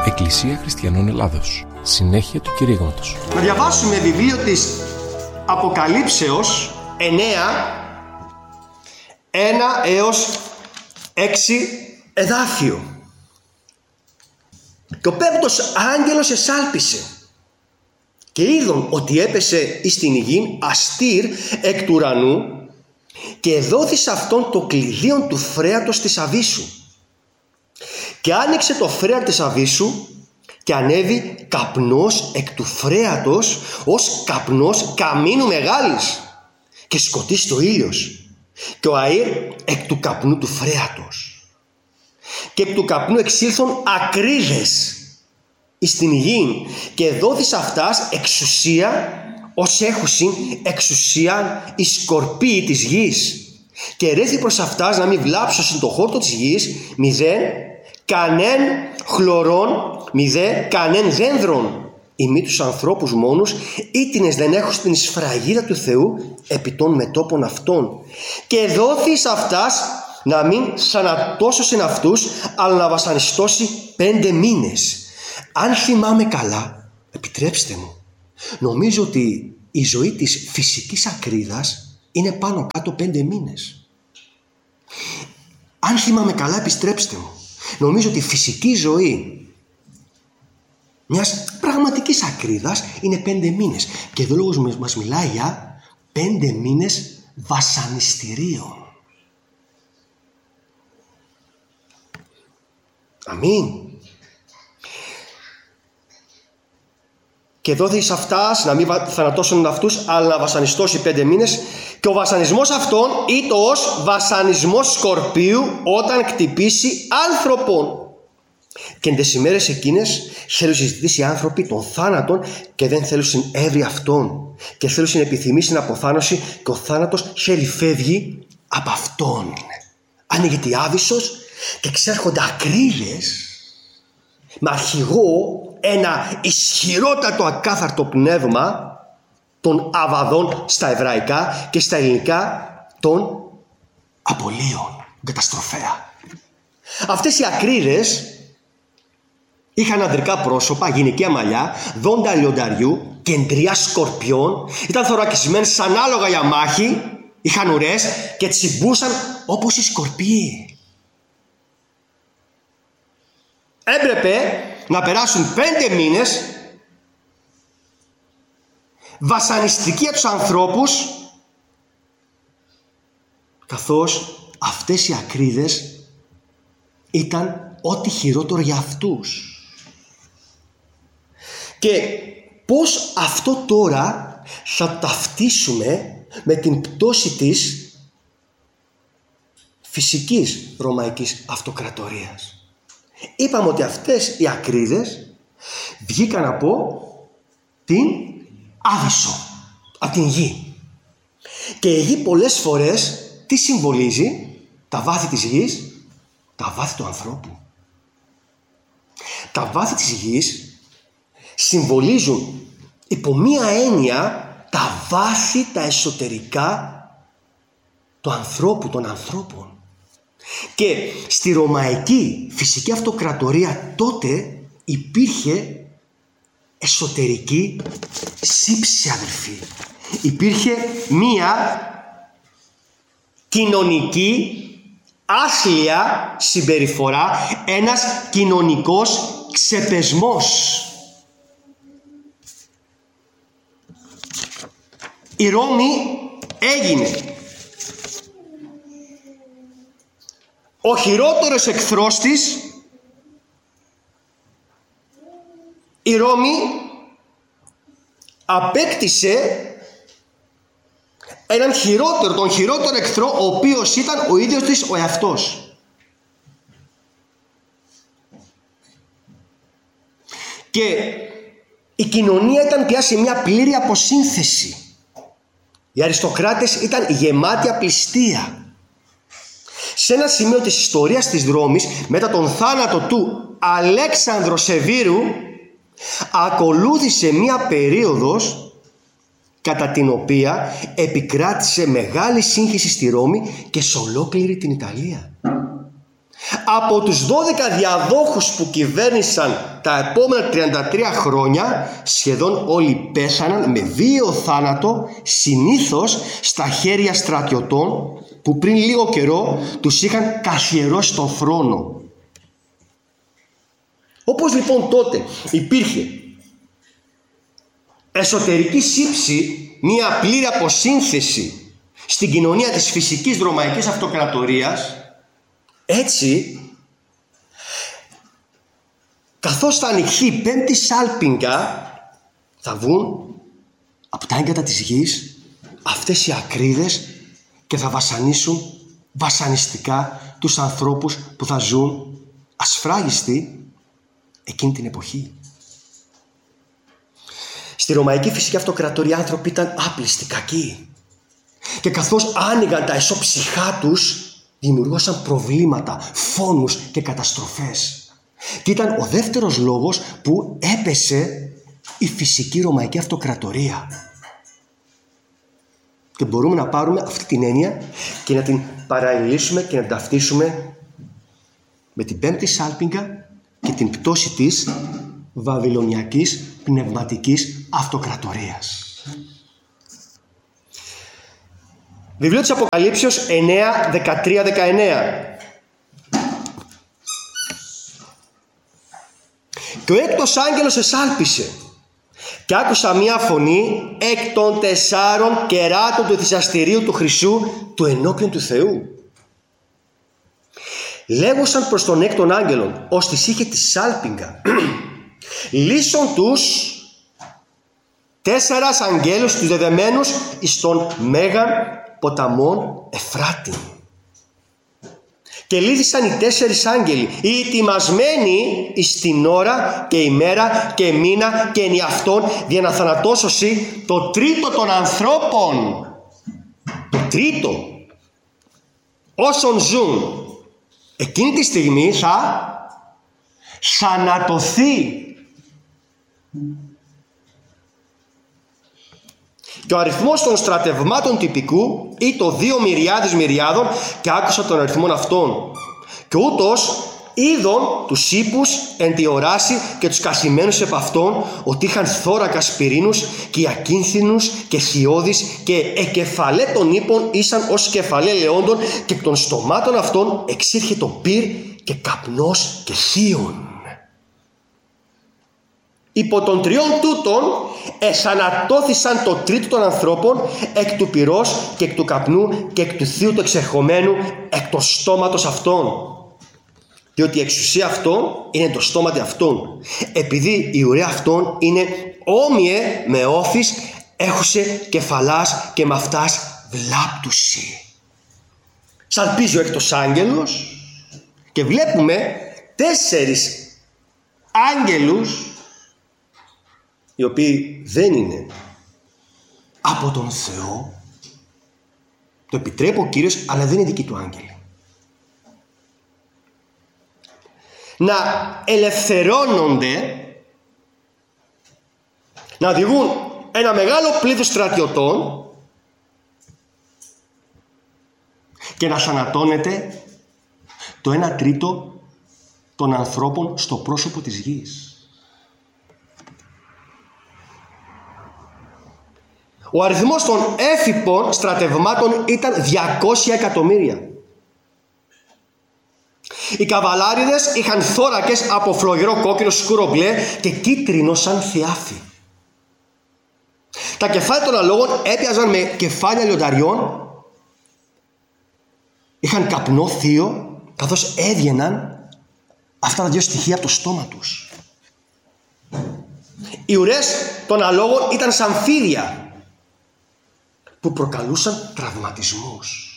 Εκκλησία Χριστιανών Ελλάδος. Συνέχεια του κηρύγματος. Να διαβάσουμε βιβλίο της Αποκαλύψεως 9, 1 έως 6 εδάφιο. Και ο πέμπτος άγγελος εσάλπισε και είδον ότι έπεσε εις την γην αστήρ εκ του ουρανού και δόθη σε αυτόν το κλειδίον του φρέατος της αβύσσου. Και άνοιξε το φρέατο της αβύσσου και ανέβη καπνός εκ του φρέατος ως καπνός καμίνου μεγάλης και σκοτίστη ο ήλιος και ο αήρ εκ του καπνού του φρέατος. Και εκ του καπνού εξήλθον ακρίδες εις την γην και δόθη σε αυτάς εξουσία ως έχουσιν εξουσίαν οι σκορπίοι της γης και ρέθη προς αυτάς να μην βλάψωσιν το χόρτο της γης μηδέν κανέν χλωρών μηδέ κανέν δένδρον ημί τους ανθρώπους μόνους ήτινες δεν έχουν την σφραγίδα του Θεού επί των μετώπων αυτών και δόθη σε αυτάς να μην θανατώσωσιν αυτούς αλλά να βασανιστώσει 5 μήνες. Αν θυμάμαι καλά, επιτρέψτε μου, νομίζω ότι η ζωή της φυσικής ακρίδας είναι πάνω κάτω 5 μήνες. Αν θυμάμαι καλά, επιστρέψτε μου, νομίζω ότι η φυσική ζωή μιας πραγματικής ακρίδας είναι 5 μήνες. Και εδώ λόγος μας μιλάει για 5 μήνες βασανιστηρίων. Αμήν. Και δόθη σε αυτάς να μην θανατώσουν αυτούς αλλά να βασανιστώσει 5 μήνες και ο βασανισμός αυτών ήτο ως βασανισμός σκορπίου όταν κτυπήσει άνθρωπον. Και εν τες ημέρες εκείνες θέλουν συζητήσει οι άνθρωποι των θάνατων και δεν θέλουν έβρι αυτόν και θέλουν επιθυμήσει αποθάνωση και ο θάνατος θέλει φεύγει από αυτόν. Άνοιγεται η άβυσσος και ξέρχονται ακρίδες με αρχηγό ένα ισχυρότατο ακάθαρτο πνεύμα των Αβαδών στα εβραϊκά και στα ελληνικά των απολύων, καταστροφέα. Αυτές οι ακρίδες είχαν ανδρικά πρόσωπα, γυναικεία μαλλιά, δόντα λιονταριού και εντριά σκορπιών, ήταν θωρακισμένες σαν άλογα για μάχη, είχαν ουρές και τσιμπούσαν όπως οι σκορπιοί. Έπρεπε να περάσουν 5 μήνες βασανιστικοί για τους ανθρώπους, καθώς αυτές οι ακρίδες ήταν ό,τι χειρότερο για αυτούς. Και πώς αυτό τώρα θα ταυτίσουμε με την πτώση της φυσικής ρωμαϊκής αυτοκρατορίας. Είπαμε ότι αυτές οι ακρίδες βγήκαν από την άβυσσο, από την γη. Και η γη πολλές φορές τι συμβολίζει? Τα βάθη της γης, τα βάθη του ανθρώπου. Τα βάθη της γης συμβολίζουν υπό μία έννοια τα βάθη, τα εσωτερικά του ανθρώπου, των ανθρώπων. Και στη ρωμαϊκή φυσική αυτοκρατορία τότε υπήρχε εσωτερική σύψη, αδελφοί. Υπήρχε μία κοινωνική άθλια συμπεριφορά, ένας κοινωνικός ξεπεσμός. Η Ρώμη έγινε ο χειρότερος εχθρός της. Η Ρώμη απέκτησε τον χειρότερο εχθρό, ο οποίος ήταν ο ίδιος της ο εαυτός. Και η κοινωνία ήταν πια σε μια πλήρη αποσύνθεση. Οι αριστοκράτες ήταν γεμάτοι απληστία. Σε ένα σημείο της ιστορίας της Ρώμης, μετά τον θάνατο του Αλέξανδρου Σεβίρου, ακολούθησε μία περίοδος κατά την οποία επικράτησε μεγάλη σύγχυση στη Ρώμη και σε ολόκληρη την Ιταλία. Από τους 12 διαδόχους που κυβέρνησαν τα επόμενα 33 χρόνια, σχεδόν όλοι πέθαναν με βίαιο θάνατο, συνήθως στα χέρια στρατιωτών που πριν λίγο καιρό τους είχαν καθιερώσει τον θρόνο. Όπως λοιπόν τότε υπήρχε εσωτερική σύψη, μία πλήρη αποσύνθεση στην κοινωνία της φυσικής ρωμαϊκής αυτοκρατορίας, έτσι καθώς θα ανοιχθεί η πέμπτη σάλπιγγα, θα βγουν από τα έγκατα της γης αυτές οι ακρίδες και θα βασανίσουν βασανιστικά τους ανθρώπους που θα ζουν ασφράγιστοι εκείνη την εποχή. Στη ρωμαϊκή φυσική αυτοκρατορία οι άνθρωποι ήταν άπλιστοι, κακοί, και καθώς άνοιγαν τα εσώψυχά τους δημιουργούσαν προβλήματα, φόνους και καταστροφές. Και ήταν ο δεύτερος λόγος που έπεσε η φυσική ρωμαϊκή αυτοκρατορία. Και μπορούμε να πάρουμε αυτή την έννοια και να την παραλληλήσουμε και να την ταυτίσουμε με την πέμπτη σάλπιγγα και την πτώση της βαβυλωνιακής πνευματικής αυτοκρατορίας. Βιβλίο της Αποκαλύψεως 9, 13, 19. Και ο έκτος άγγελος εσάλπισε και άκουσα μία φωνή εκ των 4 κεράτων του θυσιαστηρίου του χρυσού του ενώπιον του Θεού. Λέγουσαν προς τον έκτον άγγελον, ως της είχε τη σάλπιγγα, λύσον τους 4 αγγέλους τους δεδεμένους εις τον μέγαν ποταμόν Εφράτη. Και λύθησαν οι 4 άγγελοι, οι ετοιμασμένοι εις την ώρα και ημέρα και μήνα και ενιαυτόν για να θανατώσωσι το τρίτο των ανθρώπων. Το τρίτο. Όσων ζουν. Εκείνη τη στιγμή θα θανατωθεί. Και ο αριθμός των στρατευμάτων τυπικού ή το 2 μυριάδες μυριάδων, και άκουσα τον αριθμόν αυτών. Και ούτως είδον τους ύπους εν τη οράση και τους καθημένους επ' αυτών, ότι είχαν θώρακας πυρήνους και ακίνθινους και χιώδεις, και εκεφαλέ των ύπων ήσαν ως κεφαλέ λεόντων, και εκ των στομάτων αυτών εξήρχε το πυρ και καπνός και χίον. Υπό των 3 τούτων εσανατώθησαν το τρίτο των ανθρώπων εκ του πυρός και εκ του καπνού και εκ του θείου του εξερχομένου εκ του στόματος αυτών. Διότι η εξουσία αυτών είναι το στόματι αυτών. Επειδή η ουραία αυτών είναι όμοιε με όφης, έχουσε κεφαλάς και με αυτάς βλάπτουση. Σαλπίζει ο έκτος άγγελος και βλέπουμε 4 άγγελους, οι οποίοι δεν είναι από τον Θεό. Το επιτρέπει ο Κύριος, αλλά δεν είναι δική του άγγελοι. Να ελευθερώνονται, να οδηγούν ένα μεγάλο πλήθος στρατιωτών και να θανατώνεται το 1 τρίτο των ανθρώπων στο πρόσωπο της γης. Ο αριθμός των έφυπων στρατευμάτων ήταν 200 εκατομμύρια. Οι καβαλάριδες είχαν θώρακες από φλογερό κόκκινο σκούρο μπλε και κίτρινο σαν θιάφι. Τα κεφάλια των αλόγων έπιαζαν με κεφάλια λιονταριών, είχαν καπνό θείο, καθώς έβγαιναν αυτά τα 2 στοιχεία από το στόμα τους. Οι ουρές των αλόγων ήταν σαν φίδια που προκαλούσαν τραυματισμούς.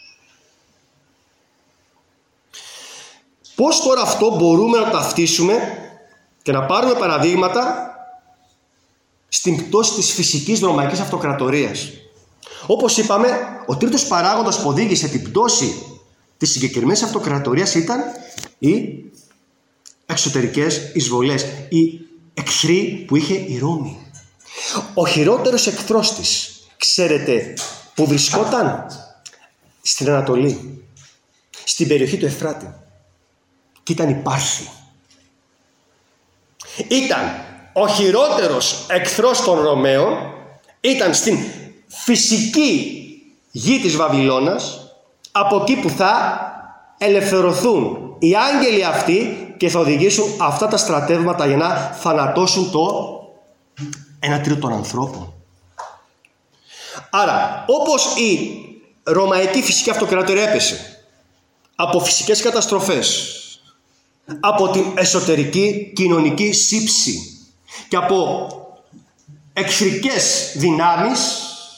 Πώς τώρα αυτό μπορούμε να το ταυτίσουμε και να πάρουμε παραδείγματα στην πτώση της φυσικής ρωμαϊκής αυτοκρατορίας? Όπως είπαμε, ο τρίτος παράγοντας που οδήγησε την πτώση της συγκεκριμένης αυτοκρατορίας ήταν οι εξωτερικές εισβολές, οι εχθροί που είχε η Ρώμη. Ο χειρότερος εχθρός της, ξέρετε που βρισκόταν? Στην Ανατολή, στην περιοχή του Εφράτη. και ήταν οι Πάρθοι. Ήταν ο χειρότερος εχθρός των Ρωμαίων, ήταν στην φυσική γη της Βαβυλώνας, από εκεί που θα ελευθερωθούν οι άγγελοι αυτοί και θα οδηγήσουν αυτά τα στρατεύματα για να θανατώσουν το 1/3 των ανθρώπων. Άρα, όπως η Ρωμαϊκή φυσική αυτοκρατορία έπεσε από φυσικές καταστροφές, από την εσωτερική κοινωνική σύψη και από εχθρικές δυνάμεις,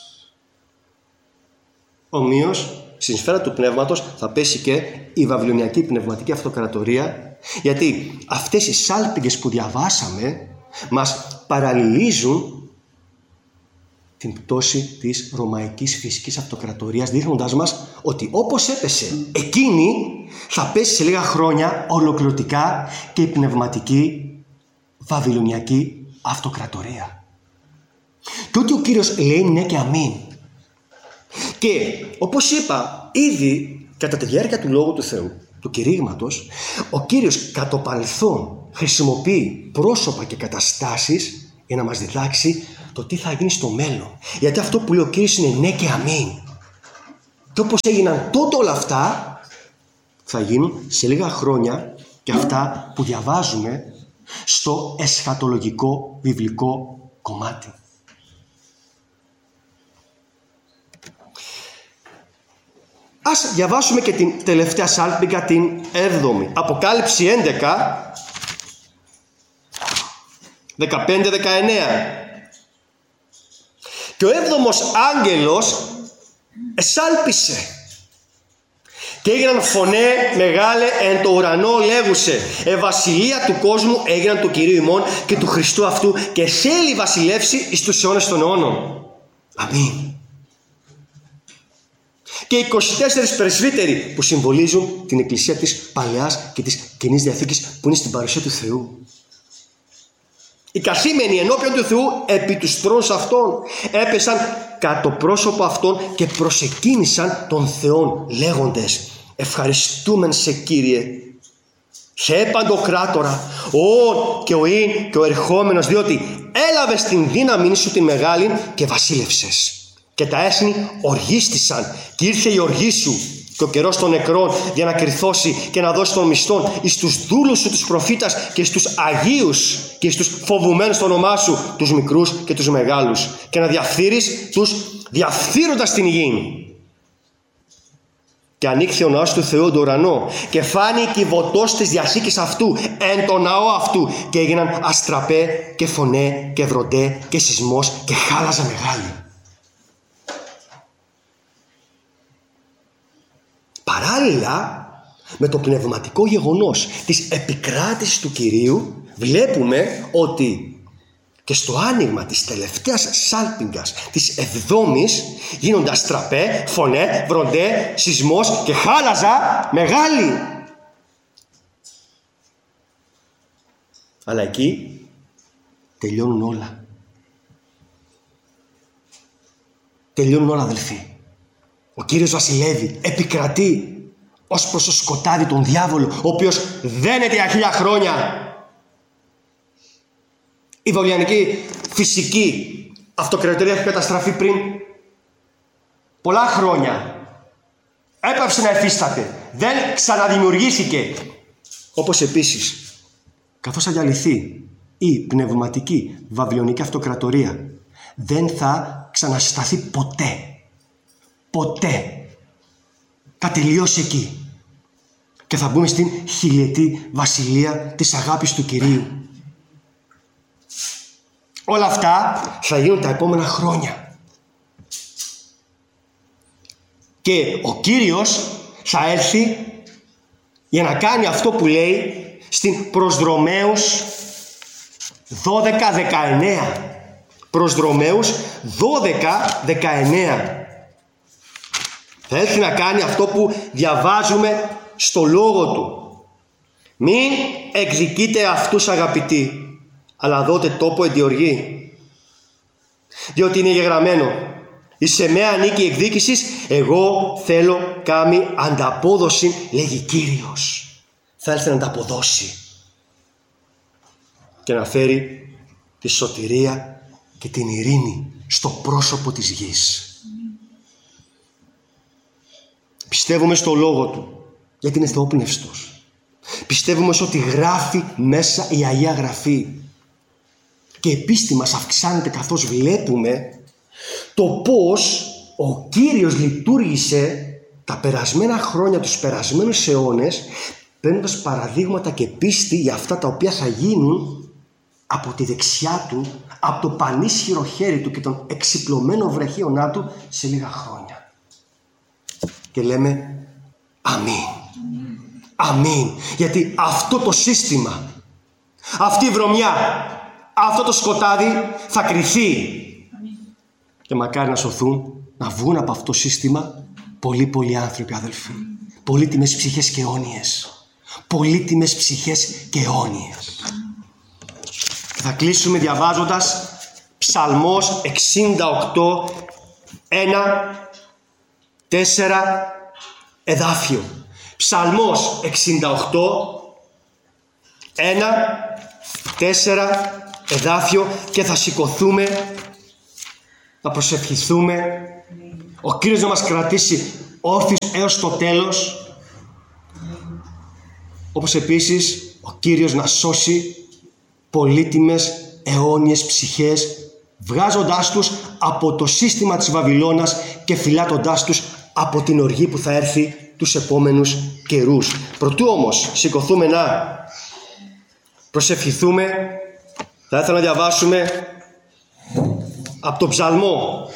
ομοίως στην σφαίρα του πνεύματος θα πέσει και η Βαβυλωνιακή πνευματική αυτοκρατορία, γιατί αυτές οι σάλπιγγες που διαβάσαμε μας παραλληλίζουν την πτώση της Ρωμαϊκής φυσικής αυτοκρατορίας, δείχνοντας μας ότι όπως έπεσε εκείνη, θα πέσει σε λίγα χρόνια ολοκληρωτικά και η πνευματική Βαβυλωνιακή αυτοκρατορία. Και ό,τι ο Κύριος λέει ναι και αμήν. Και όπως είπα ήδη κατά τη διάρκεια του Λόγου του Θεού, του κηρύγματος, ο Κύριος κατ' το παρελθόν χρησιμοποιεί πρόσωπα και καταστάσεις για να μας διδάξει το τι θα γίνει στο μέλλον. Γιατί αυτό που λέει ο Κύριος είναι ναι και αμήν. Και όπως έγιναν τότε όλα αυτά, θα γίνουν σε λίγα χρόνια και αυτά που διαβάζουμε στο εσχατολογικό βιβλικό κομμάτι. Ας διαβάσουμε και την τελευταία σάλπιγγα, την 7η. Αποκάλυψη 11, 15-19. Και ο 7ος άγγελος εσάλπισε και έγιναν φωνέ μεγάλε εν το ουρανό λέγουσε βασιλεία του κόσμου έγιναν του Κυρίου ημών και του Χριστού αυτού και θέλει βασιλεύσει εις τους αιώνες των αιώνων. Αμήν. Και 24 πρεσβύτεροι που συμβολίζουν την εκκλησία της Παλαιάς και της Καινής Διαθήκης που είναι στην παρουσία του Θεού. Οι καθήμενοι ενώπιον του Θεού επί τους θρόνους αυτών έπεσαν κατ' το πρόσωπο αυτών και προσεκίνησαν τον Θεόν λέγοντες ευχαριστούμεν σε Κύριε Θεέ Παντοκράτορα όν και ο ίν και ο ερχόμενος, διότι έλαβες την δύναμη σου τη μεγάλη και βασίλευσες. Και τα έθνη οργίστησαν και ήρθε η οργή σου και ο καιρός των νεκρών για να κρυθώσει και να δώσει τον μισθόν εις τους δούλους σου τους προφήτας και στους αγίους και στους φοβουμένους το όνομά σου, τους μικρούς και τους μεγάλους, και να διαφθείρεις τους διαφθείροντας την γη. Και ανοίχθη ο ναός του Θεού τον ουρανό και φάνη η κυβωτός της διαθήκης αυτού εν το ναό αυτού και έγιναν αστραπέ και φωνέ και βροντέ και σεισμός και χάλαζα μεγάλη. Παράλληλα με το πνευματικό γεγονός της επικράτησης του Κυρίου βλέπουμε ότι και στο άνοιγμα της τελευταίας σάλπιγγας της 7ης γίνονται αστραπέ, φωνέ, βροντέ, σεισμός και χάλαζα μεγάλη. Αλλά εκεί τελειώνουν όλα. Τελειώνουν όλα, αδελφοί. Ο Κύριος βασιλεύει, επικρατεί ως προς το σκοτάδι τον διάβολο, ο οποίος δένεται για 1000 χρόνια. Η βαβυλωνική φυσική αυτοκρατορία έχει καταστραφεί πριν πολλά χρόνια. Έπαψε να εφίσταται, δεν ξαναδημιουργήθηκε. Όπως επίσης, καθώς θα διαλυθεί η πνευματική βαβυλωνική αυτοκρατορία, δεν θα ξανασταθεί ποτέ. Ποτέ. Θα τελειώσει εκεί. Και θα μπούμε στην χιλιετή βασιλεία της αγάπης του Κυρίου. Όλα αυτά θα γίνουν τα επόμενα χρόνια. Και ο Κύριος θα έρθει για να κάνει αυτό που λέει στην προς Ρωμαίους 12-19. Προς Ρωμαίους 12-19. Θα έρθει να κάνει αυτό που διαβάζουμε στο λόγο του. Μην εκδικείτε αυτούς αγαπητοί, αλλά δώτε τόπο εν τη οργή. Διότι είναι γεγραμμένο, εις εμέ ανήκει η εκδίκησης, εγώ θέλω κάμει ανταπόδοση, λέγει Κύριος. θα έρθει να τα αποδώσει και να φέρει τη σωτηρία και την ειρήνη στο πρόσωπο της γης. Πιστεύουμε στο Λόγο Του, γιατί είναι θεόπνευστος. Πιστεύουμε σε ό,τι γράφει μέσα η Αγία Γραφή. Και η πίστη μας αυξάνεται καθώς βλέπουμε το πώς ο Κύριος λειτουργήσε τα περασμένα χρόνια, τους περασμένους αιώνες, παίρνοντας παραδείγματα και πίστη για αυτά τα οποία θα γίνουν από τη δεξιά Του, από το πανίσχυρο χέρι Του και τον εξυπλωμένο βραχίονά Του σε λίγα χρόνια. Και λέμε αμήν. Αμήν. Γιατί αυτό το σύστημα, αυτή η βρωμιά, αυτό το σκοτάδι θα κρυθεί. Και μακάρι να σωθούν, να βγουν από αυτό το σύστημα πολλοί άνθρωποι, αδελφοί. Πολύτιμες ψυχές και αιώνιες. Πολύτιμες ψυχές και αιώνιες. Θα κλείσουμε διαβάζοντας Ψαλμός 68, 1, 4 εδάφιο. Ψαλμός 68, 1, 4 εδάφιο και θα σηκωθούμε να προσευχηθούμε. Ο Κύριος να μας κρατήσει όρθιους έως το τέλος, όπως επίσης ο Κύριος να σώσει πολύτιμες αιώνιες ψυχές, βγάζοντάς τους από το σύστημα της Βαβυλώνας και φυλάτοντάς τους από την οργή που θα έρθει τους επόμενους καιρούς. Προτού όμως σηκωθούμε να προσευχηθούμε, θα ήθελα να διαβάσουμε από τον Ψαλμό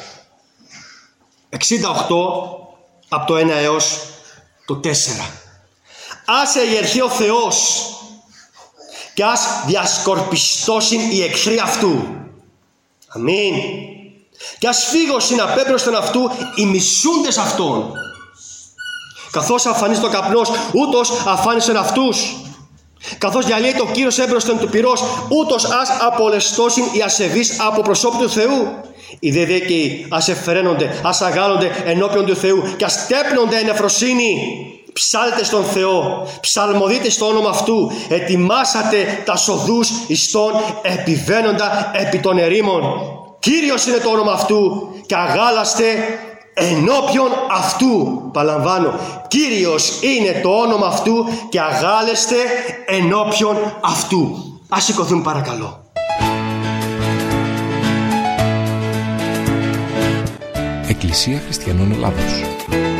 68, από το 1 έως το 4. Ας εγερθεί ο Θεός και ας διασκορπιστώσιν οι εχθροί αυτού. Αμήν. Και ας φύγωσιν απέμπροσθεν αυτού οι μισούντες αυτών. Καθώς αφανίζει το καπνός, ούτως αφάνισεν αυτούς. Καθώς διαλύεται ο Κύριος έμπροσθεν του πυρός, ούτως ας απολεστώσιν οι ασεβείς από προσώπου του Θεού. Οι δε δίκαιοι ας εφραίνονται, ας αγάλλονται ενώπιον του Θεού και ας τέπνονται εν ευφροσύνη. Ψάλτε στον Θεό, ψαλμοδείτε στο όνομα Αυτού, ετοιμάσατε τα σοδούς εις τον επιβαίνοντα επί των ερήμων. Κύριος είναι το όνομα Αυτού και αγάλαστε ενώπιον Αυτού. Παλαμβάνω, Κύριος είναι το όνομα Αυτού και αγάλεστε ενώπιον Αυτού. Ας σηκωθούμε παρακαλώ. Εκκλησία Χριστιανών Ελλάδος.